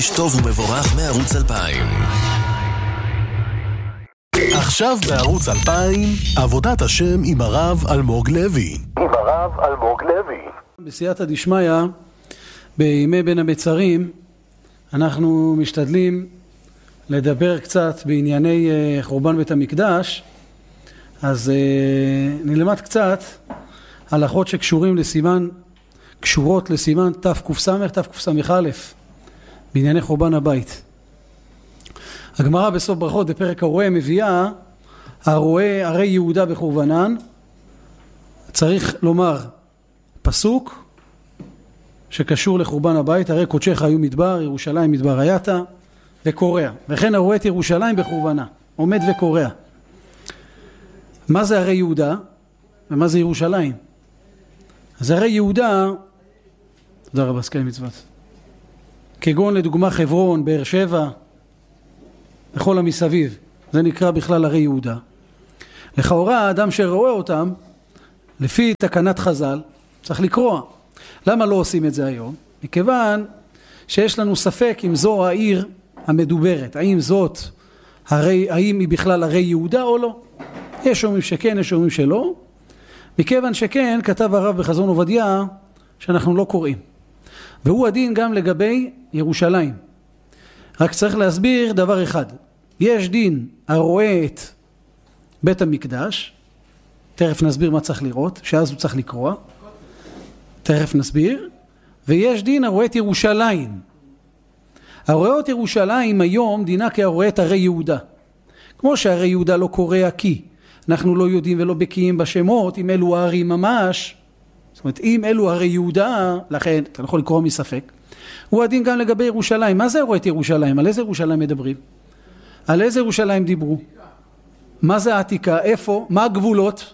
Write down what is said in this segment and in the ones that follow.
טוב ומבורך מערוץ 2000. עכשיו בערוץ 2000, עבודת השם עם הרב אלמוג לוי. בסייעתא דשמיא, בימי בין המצרים, אנחנו משתדלים לדבר קצת בענייני חורבן בית המקדש. אז נלמד קצת הלכות קשורות לסימן תקס"א בענייני חורבן הבית. הגמרא בסוף ברכות בפרק הרואה מביאה הרואה ערי יהודה בחורבנן. צריך לומר פסוק שקשור לחורבן הבית, הרי קודשך היו מדבר, ירושלים מדבר הייתה, וקורע. וכן הרואה את ירושלים בחורבנה, עומד וקורע. מה זה הרי יהודה ומה זה ירושלים? אז הרי יהודה, תודה רבה, סקי מצוות, כגון לדוגמה חברון, באר שבע, וכל המסביב, זה נקרא בכלל הרי יהודה. לכאורה האדם שרואה אותם, לפי תקנת חז"ל, צריך לקרוע. למה לא עושים את זה היום? מכיוון שיש לנו ספק אם זו העיר המדוברת, האם היא בכלל הרי יהודה או לא. יש אומרים שכן, יש אומרים שלא. מכיוון שכן, כתב הרב בחזון עובדיה שאנחנו לא קוראים. והוא הדין גם לגבי ירושלים. רק צריך להסביר דבר אחד. יש דין הרואה את בית המקדש, תכף נסביר מה צריך לראות, שאז הוא צריך לקרוא, תכף נסביר, ויש דין הרואה את ירושלים. הרואה את ירושלים היום דינה כהרואה את הרי יהודה. כמו שהרי יהודה לא קורא כי אנחנו לא יודעים ולא בקיאים בשמות, אם אלו הערים ממש, זאת אומרת אם אלו הרי יהודה, לכן אתה יכול לקרוא מספק. הוא הדין גם לגבי ירושלים. מה זה רואה את ירושלים? על איזה ירושלים מדברים? על איזה ירושלים דיברו? מה זה העתיקה? איפה? מה הגבולות?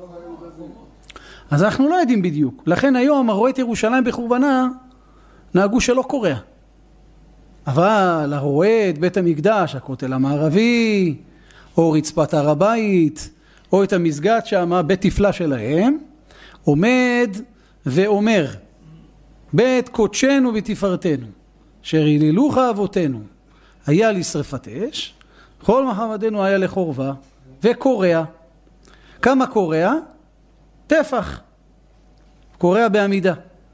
אז אנחנו לא יודעים בדיוק. לכן היום הרואה את ירושלים בחורבנה נהגו שלא קורא. אבל הרואה את בית המקדש, הכותל המערבי, או רצפת הר הבית, או את המסגד שם, בית תפלה שלהם, עומד ואומר, בית קודשנו ותפארתנו, אשר היללוך אבותינו, היה לשרפת אש, כל מחמדנו היה לחורבה, וקורע. כמה קורע? טפח. קורע בעמידה.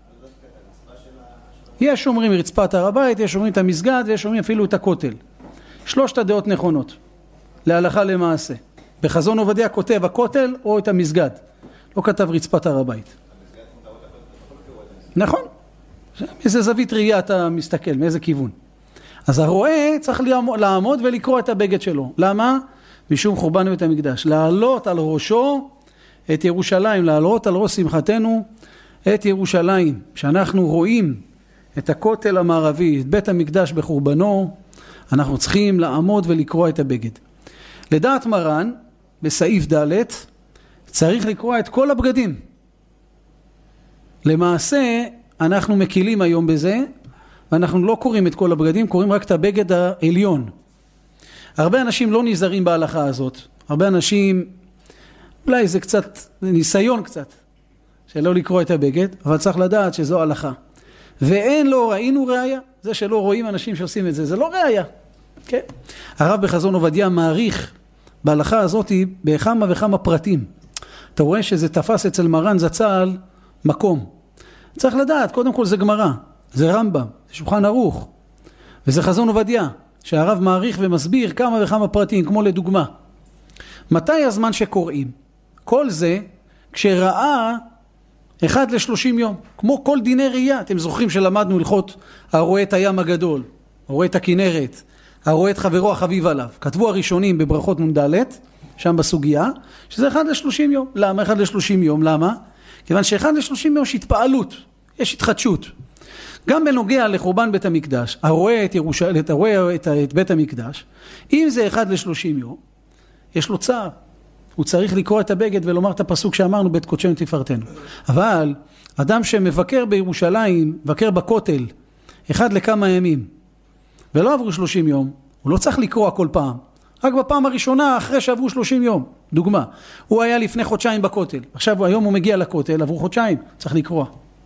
יש אומרים רצפת הר הבית, יש אומרים את המסגד, ויש אומרים אפילו את הכותל. שלושת הדעות נכונות, להלכה למעשה. בחזון עובדיה כותב הכותל או את המסגד. לא כתב רצפת הר הבית. נכון. מאיזה זווית ראייה אתה מסתכל, מאיזה כיוון. אז הרואה צריך לעמוד ולקרוא את הבגד שלו. למה? משום חורבן בית המקדש. לעלות על ראשו את ירושלים, לעלות על ראש שמחתנו את ירושלים. שאנחנו רואים את הכותל המערבי, את בית המקדש בחורבנו, אנחנו צריכים לעמוד ולקרוא את הבגד. לדעת מרן, בסעיף ד' צריך לקרוא את כל הבגדים. למעשה, אנחנו מקילים היום בזה, ואנחנו לא קוראים את כל הבגדים, קוראים רק את הבגד העליון. הרבה אנשים לא נזהרים בהלכה הזאת. הרבה אנשים, אולי זה קצת, זה ניסיון קצת, שלא לקרוא את הבגד, אבל צריך לדעת שזו הלכה. ואין לא ראינו ראיה, זה שלא רואים אנשים שעושים את זה, זה לא ראיה. כן? הרב בחזון עובדיה מעריך בהלכה הזאת בכמה וכמה פרטים. אתה רואה שזה תפס אצל מרן זצ"ל מקום. צריך לדעת, קודם כל זה גמרא, זה רמב"ם, זה שולחן ערוך, וזה חזון עובדיה, שהרב מעריך ומסביר כמה וכמה פרטים, כמו לדוגמה. מתי הזמן שקוראים? כל זה כשראה 1 ל-30 יום, כמו כל דיני ראייה. אתם זוכרים שלמדנו הלכות הרואה את הים הגדול, הרואה את הכנרת, הרואה את חברו החביב עליו. כתבו הראשונים בברכות נ"ד, שם בסוגיה, שזה 1 ל-30 יום. למה 1 ל-30 יום? למה? כיוון ש1 ל-30 יום יש התפעלות, יש התחדשות. גם בנוגע לחורבן בית המקדש, הרואה את בית המקדש, אם זה 1 ל-30 יום, יש לו צער. הוא צריך לקרוא את הבגד ולומר את הפסוק שאמרנו, בית קודשנו תפארתנו. אבל אדם שמבקר בירושלים, מבקר בכותל, 1 לכמה ימים, ולא עברו 30 יום, הוא לא צריך לקרוא כל פעם. רק בפעם הראשונה אחרי שעברו 30 יום. דוגמה, הוא היה לפני חודשיים בכותל, עכשיו היום הוא מגיע לכותל, עברו חודשיים, צריך לקרוא.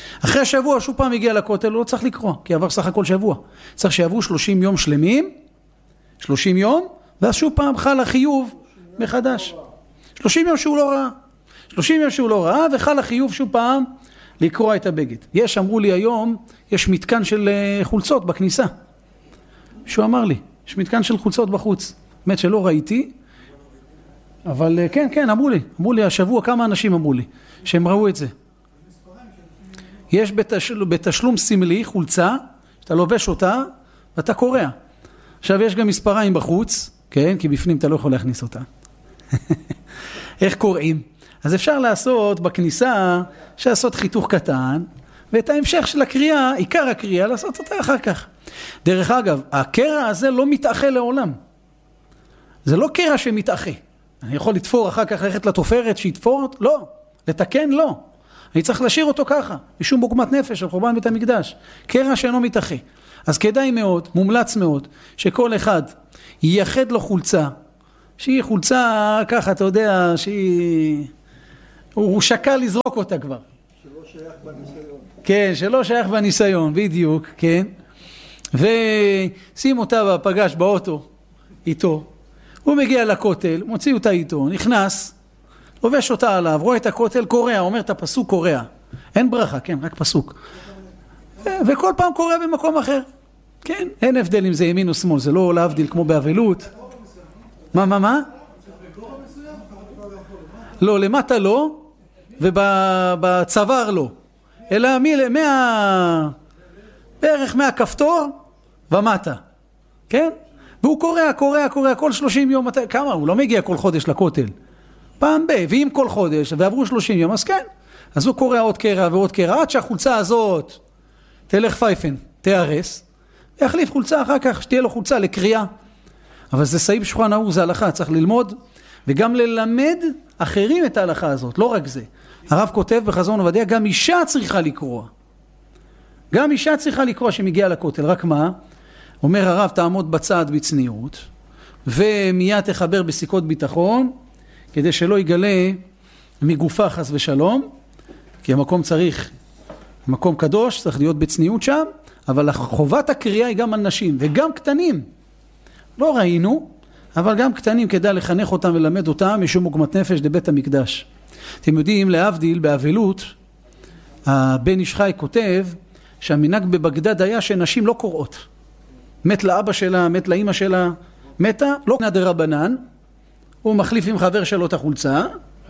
אחרי שבוע שהוא פעם הגיע לכותל, הוא לא צריך לקרוא, כי עבר סך הכל שבוע. צריך שיעברו 30 יום שלמים, 30 יום, ואז שוב פעם חל החיוב מחדש. 30 יום שהוא לא ראה. 30 יום שהוא לא ראה, וחל החיוב שוב פעם לקרוא את הבגד. יש, אמרו לי היום, יש מתקן של חולצות בכניסה. שהוא אמר לי, יש מתקן של חולצות בחוץ. באמת שלא ראיתי, אבל כן, אמרו לי השבוע, כמה אנשים אמרו לי, שהם ראו את זה. יש בתשלום סמלי חולצה, שאתה לובש אותה, ואתה קורא. עכשיו יש גם מספריים בחוץ, כן, כי בפנים אתה לא יכול להכניס אותה. איך קוראים? אז אפשר לעשות בכניסה, לעשות חיתוך קטן, ואת ההמשך של הקריאה, עיקר הקריאה, לעשות אותה אחר כך. דרך אגב, הקרע הזה לא מתאחה לעולם. זה לא קרע שמתאחה. אני יכול לתפור אחר כך ללכת לתופרת שיתפור? לא. לתקן? לא. אני צריך להשאיר אותו ככה, משום בוקמת נפש של חורבן בית המקדש. קרע שאינו מתאחה. אז כדאי מאוד, מומלץ מאוד, שכל אחד ייחד לו חולצה, שהיא חולצה ככה, אתה יודע, הוא שקל לזרוק אותה כבר. שלא שייך בניסיון. כן, שלא שייך בניסיון, בדיוק, כן. ושים אותה בפגש באוטו, איתו. הוא מגיע לכותל, מוציא אותה איתו, נכנס, לובש אותה עליו, רואה את הכותל, קורא, אומר את הפסוק קורא. אין ברכה, כן, רק פסוק. וכל פעם קורא במקום אחר. כן, אין הבדל אם זה ימין או שמאל, זה לא להבדיל כמו באבלות. מה? לא, למטה לא, ובצוואר לא. אלא בערך מהכפתור ומטה. כן? והוא קורא כל 30 יום. כמה? הוא לא מגיע כל חודש לכותל. פעם ואם כל חודש, ועברו 30 יום, אז כן. אז הוא קורא עוד קרע ועוד קרע, עד שהחולצה הזאת תלך פייפן, תארס, ויחליף חולצה אחר כך, שתהיה לו חולצה לקריאה. אבל זה סעיף שולחן ערוך, זה הלכה, צריך ללמוד, וגם ללמד אחרים את ההלכה הזאת, לא רק זה. הרב כותב בחזון עובדיה, גם אישה צריכה לקרוא. גם אישה צריכה לקרוא שמגיעה לכותל, רק מה? אומר הרב, תעמוד בצד בצניעות, ומיד תחבר בסיכות ביטחון, כדי שלא יגלה מגופה חס ושלום, כי המקום צריך, מקום קדוש, צריך להיות בצניעות שם, אבל חובת הקריאה היא גם על נשים, וגם קטנים. לא ראינו, אבל גם קטנים כדאי לחנך אותם ולמד אותם, משום עוגמת נפש לבית המקדש. אתם יודעים, להבדיל, באבלות, הבן איש חי כותב, שהמנהג בבגדד היה שנשים לא קוראות. מת לאבא שלה, מת לאמא שלה, מתה, לא נדר רבנן, הוא מחליף עם חבר שלו את החולצה,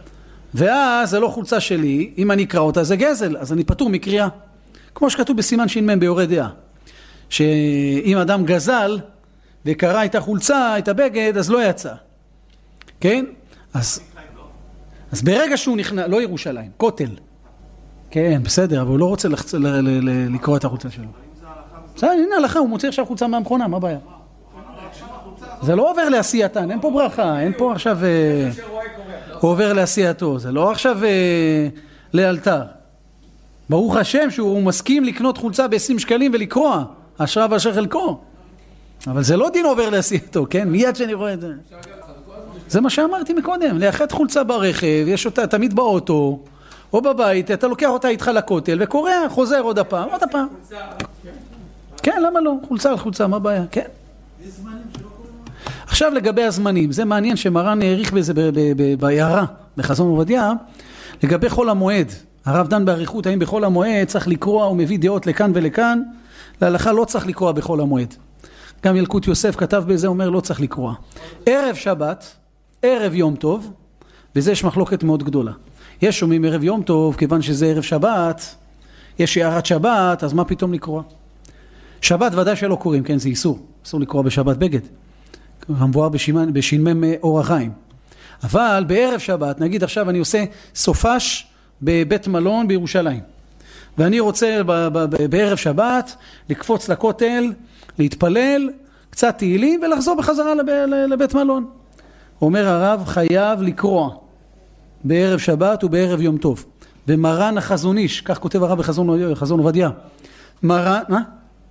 ואז זה לא חולצה שלי, אם אני אקרא אותה זה גזל, אז אני פטור מקריאה. כמו שכתוב בסימן ש"מ ביורה דעה, שאם אדם גזל וקרא את החולצה, את הבגד, אז לא יצא. כן? אז ברגע שהוא נכנס, לא ירושלים, כותל. כן, בסדר, אבל הוא לא רוצה לקרוא את החולצה שלו. בסדר, הנה הלכה, הוא מוציא עכשיו חולצה מהמכונה, מה הבעיה? זה לא עובר לעשייתן, אין פה ברכה, אין פה עכשיו... הוא עובר לעשייתו, זה לא עכשיו לאלתר. ברוך השם שהוא מסכים לקנות חולצה ב-20 שקלים ולקרוע, אשרה ואשר חלקו. אבל זה לא דין עובר לעשייתו, כן? מיד שאני רואה את זה. זה מה שאמרתי מקודם, לאחד חולצה ברכב, יש אותה תמיד באוטו, או בבית, אתה לוקח אותה איתך לכותל וקורא, חוזר עוד הפעם. כן, למה לא? חולצה על חולצה, מה הבעיה? כן. עכשיו לגבי הזמנים, זה מעניין שמרן העריך בזה בהערה, בחזון עובדיה, לגבי חול המועד. הרב דן באריכות, האם בחול המועד צריך לקרוא, הוא מביא דעות לכאן ולכאן, להלכה לא צריך לקרוא בחול המועד. גם ילקוט יוסף כתב בזה, אומר לא צריך לקרוא. ערב שבת, ערב יום טוב, וזה יש מחלוקת מאוד גדולה. יש שומעים ערב יום טוב, כיוון שזה ערב שבת, יש הערת שבת, אז מה פתאום לקרוא? שבת ודאי שלא קוראים, כן, זה איסור. אסור לקרוא בשבת בגד. המבואר בש"מ אור החיים. אבל בערב שבת, נגיד עכשיו אני עושה סופש בבית מלון בירושלים. ואני רוצה בערב שבת לקפוץ לכותל, להתפלל, קצת תהילים ולחזור בחזרה לבית מלון. אומר הרב, חייב לקרוא בערב שבת ובערב יום טוב. ומרן החזון איש, כך כותב הרב בחזון עובדיה. מרן, מה?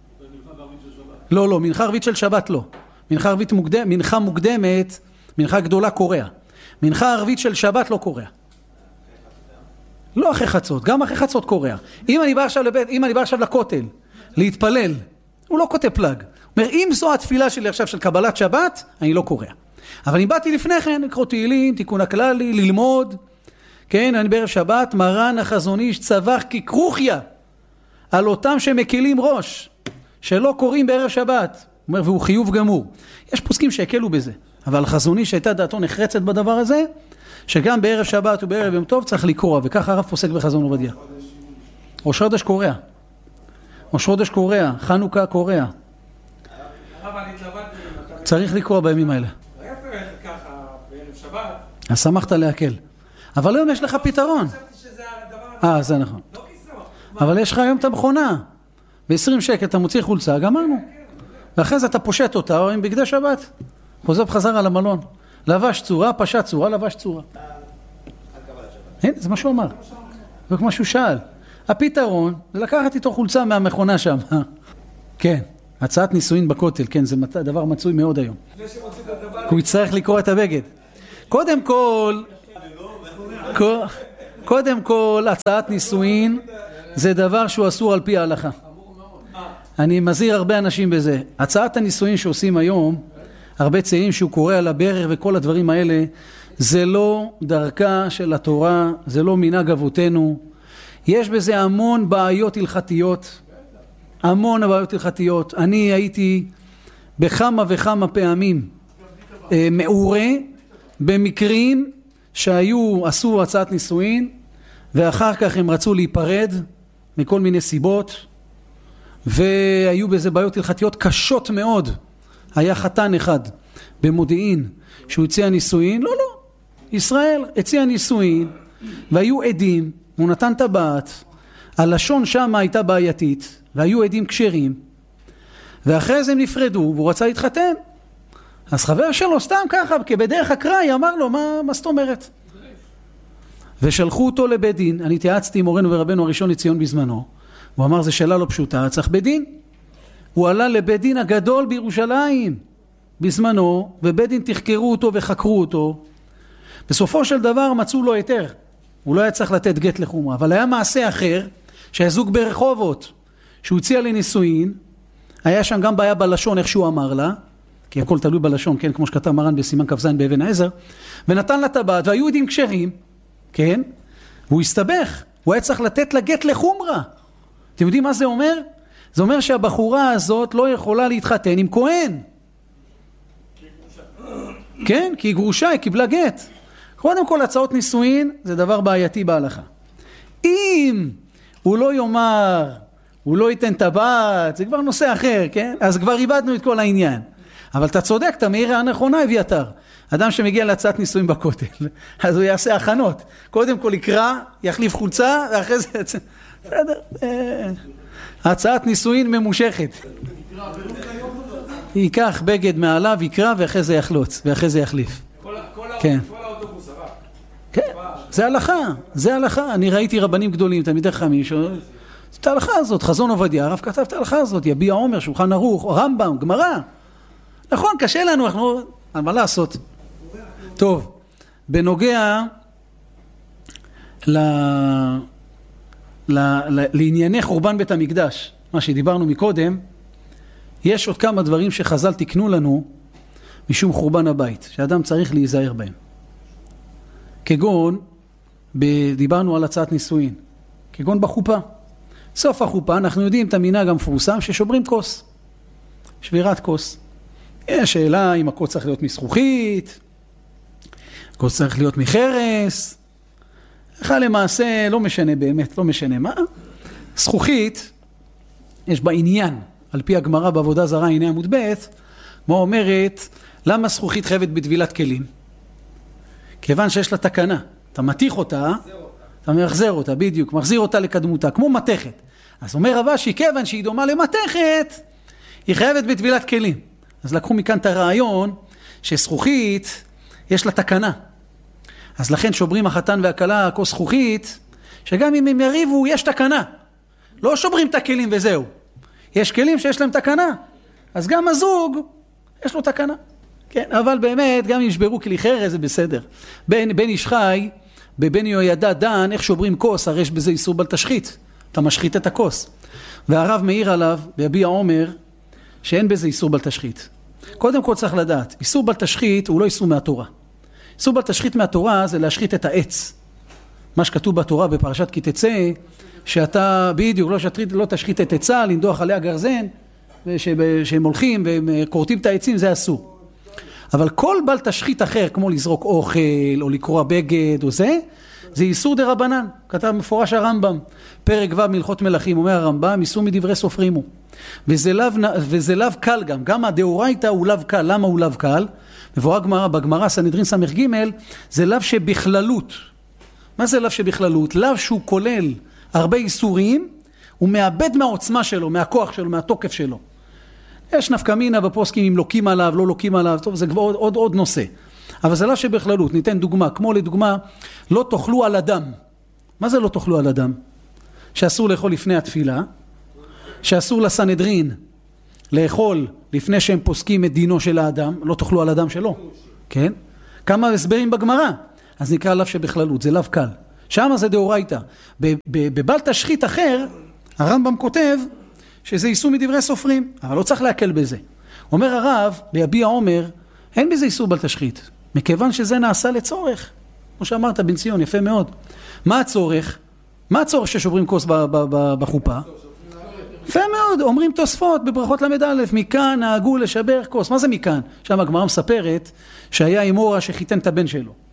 לא, מנחה ערבית של שבת לא. מנחה מוקדמת, מנחה גדולה קורא. מנחה ערבית של שבת לא קורא. לא אחרי חצות, גם אחרי חצות קורע. אם אני בא עכשיו לכותל, להתפלל, הוא לא כותב פלג. הוא אומר, אם זו התפילה שלי עכשיו של קבלת שבת, אני לא קורע. אבל אם באתי לפני כן, לקרוא תהילים, תיקון הכללי, ללמוד, כן, אני בערב שבת, מרן החזון איש צווח ככרוכיה, על אותם שמקלים ראש, שלא קוראים בערב שבת. הוא אומר, והוא חיוב גמור. יש פוסקים שהקלו בזה, אבל החזון איש שהייתה דעתו נחרצת בדבר הזה, שגם בערב שבת ובערב יום טוב צריך לקרוא, וככה הרב פוסק בחזון עובדיה. ראש חודש קורע. ראש חודש קורע, חנוכה קורע. צריך לקרוא בימים האלה. אז שמחת להקל. אבל היום יש לך פתרון. זה נכון. אבל יש לך היום את המכונה. ב-20 שקל אתה מוציא חולצה, גמרנו. ואחרי זה אתה פושט אותה, או עם בגדי שבת. חוזר בחזרה למלון. לבש צורה, פשט צורה, לבש צורה. הנה, זה מה שהוא אמר. זה כמו שהוא שאל. הפתרון זה לקחת איתו חולצה מהמכונה שם. כן, הצעת נישואין בכותל, כן, זה דבר מצוי מאוד היום. הוא יצטרך לקרוא את הבגד. קודם כל, הצעת נישואין זה דבר שהוא אסור על פי ההלכה. אני מזהיר הרבה אנשים בזה. הצעת הנישואין שעושים היום, הרבה צעירים שהוא קורא על הברך וכל הדברים האלה, זה לא דרכה של התורה, זה לא מנהג אבותינו. יש בזה המון בעיות הלכתיות, המון בעיות הלכתיות. אני הייתי בכמה וכמה פעמים מעורה במקרים עשו הצעת נישואין, ואחר כך הם רצו להיפרד מכל מיני סיבות, והיו בזה בעיות הלכתיות קשות מאוד. היה חתן אחד במודיעין שהוא הציע נישואין, לא, ישראל הציע נישואין, והיו עדים, הוא נתן טבעת, הלשון שם הייתה בעייתית, והיו עדים כשרים, ואחרי זה הם נפרדו, והוא רצה להתחתן. אז חבר שלו סתם ככה, כבדרך אקראי, אמר לו, מה זאת אומרת? ושלחו אותו לבית דין. אני התייעצתי עם מורנו ורבנו הראשון לציון בזמנו, הוא אמר, זה שאלה לא פשוטה, צריך בית דין. הוא עלה לבית דין הגדול בירושלים בזמנו, ובית דין תחקרו אותו וחקרו אותו. בסופו של דבר מצאו לו היתר, הוא לא היה צריך לתת גט לחומרה. אבל היה מעשה אחר, שהזוג ברחובות, שהוא הציע לנישואין, היה שם גם בעיה בלשון, איך שהוא אמר לה, כי הכל תלוי בלשון, כן, כמו שכתב מרן בסימן כ"ז באבן העזר, ונתן לה טבעת, והיו עדים כשרים, כן, והוא הסתבך, הוא היה צריך לתת לה גט לחומרה. אתם יודעים מה זה אומר? זה אומר שהבחורה הזאת לא יכולה להתחתן עם כהן. כן, כי היא גרושה, היא קיבלה גט. קודם כל, הצעות נישואין זה דבר בעייתי בהלכה. אם הוא לא יאמר, הוא לא ייתן טבעת, זה כבר נושא אחר, כן? אז כבר איבדנו את כל העניין. אבל אתה צודק, אתה מאיר הנכונה, אביתר. אדם שמגיע להצעת נישואין בכותל, אז הוא יעשה הכנות. קודם כל יקרא, יחליף חולצה, ואחרי זה... בסדר, הצעת נישואין ממושכת. ייקח בגד מעליו, יקרא, ואחרי זה יחלוץ, ואחרי זה יחליף. כן. כן, זה הלכה, זה הלכה. אני ראיתי רבנים גדולים, תלמידי חכמים, את ההלכה הזאת, חזון עובדיה, הרב כתב את ההלכה הזאת, יביע עומר, שולחן ערוך, רמב"ם, גמרא. נכון, קשה לנו, אנחנו... מה לעשות? טוב, בנוגע לענייני חורבן בית המקדש, מה שדיברנו מקודם, יש עוד כמה דברים שחז"ל תקנו לנו משום חורבן הבית, שאדם צריך להיזהר בהם. כגון, דיברנו על הצעת נישואין, כגון בחופה. סוף החופה, אנחנו יודעים את המנהג המפורסם ששוברים כוס, שבירת כוס. יש שאלה אם הכוס צריך להיות מזכוכית, הכוס צריך להיות מחרס, בכלל למעשה לא משנה באמת, לא משנה מה. זכוכית, יש בה עניין, על פי הגמרא בעבודה זרה, הנה עמוד ב', מה אומרת, למה זכוכית חייבת בטבילת כלים? כיוון שיש לה תקנה, אתה מתיך אותה, אתה מחזר אותה, בדיוק, מחזיר אותה לקדמותה, כמו מתכת. אז אומר רבשי, כיוון שהיא דומה למתכת, היא חייבת בטבילת כלים. אז לקחו מכאן את הרעיון, שזכוכית, יש לה תקנה. אז לכן שוברים החתן והכלה כוס זכוכית, שגם אם הם יריבו, יש תקנה. לא שוברים את הכלים וזהו. יש כלים שיש להם תקנה. אז גם הזוג, יש לו תקנה. כן, אבל באמת, גם אם ישברו כלי חרס, זה בסדר. בן איש חי, בבן יהוידע דן, איך שוברים כוס, הרי יש בזה איסור בל תשחית, אתה משחית את הכוס. והרב מאיר עליו, ביביע עומר, שאין בזה איסור בל תשחית. קודם כל צריך לדעת, איסור בל תשחית הוא לא איסור מהתורה. איסור בל תשחית מהתורה זה להשחית את העץ. מה שכתוב בתורה בפרשת כי תצא, שאתה בדיוק לא תשחית את עצה, לנדוח עליה גרזן, שהם הולכים והם קורטים את העצים, זה אסור. אבל כל בל תשחית אחר, כמו לזרוק אוכל או לקרוע בגד או זה איסור דרבנן. כתב מפורש הרמב"ם, פרק ו' מלכות מלכים, אומר הרמב"ם, איסור מדברי סופרים הוא. וזה לאו קל גם הדאורייתא הוא לאו קל. למה הוא לאו קל? מבואר בגמרא סנהדרין ס"ג, זה לאו שבכללות. מה זה לאו שבכללות? לאו שהוא כולל הרבה איסורים, הוא מאבד מהעוצמה שלו, מהכוח שלו, מהתוקף שלו. יש נפקא מינה בפוסקים אם לוקים עליו, לא לוקים עליו, טוב, זה כבר עוד נושא. אבל זה לאו שבכללות. ניתן דוגמה, כמו לדוגמה, לא תאכלו על אדם. מה זה לא תאכלו על אדם? שאסור לאכול לפני התפילה, שאסור לסנהדרין לאכול לפני שהם פוסקים את דינו של האדם, לא תאכלו על אדם שלו, כן? כמה הסברים בגמרא, אז נקרא לאו שבכללות, זה לאו קל. שם זה דאורייתא. בבל תשחית אחר, הרמב"ם כותב שזה איסור מדברי סופרים, אבל לא צריך להקל בזה. אומר הרב, ביביע עומר, אין בזה איסור בל תשחית, מכיוון שזה נעשה לצורך. כמו שאמרת בן ציון, יפה מאוד. מה הצורך? מה הצורך ששוברים כוס בחופה? יפה מאוד, אומרים תוספות בברכות למד א', מכאן נהגו לשבר כוס. מה זה מכאן? שם הגמרא מספרת שהיה אמורה שחיתן את הבן שלו.